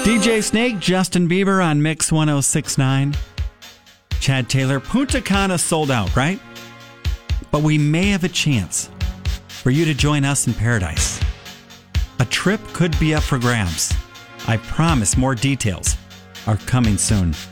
DJ Snake, Justin Bieber on Mix 1069. Chad Taylor, Punta Cana sold out, right? But we may have a chance for you to join us in paradise. A trip could be up for grabs. I promise more details are coming soon.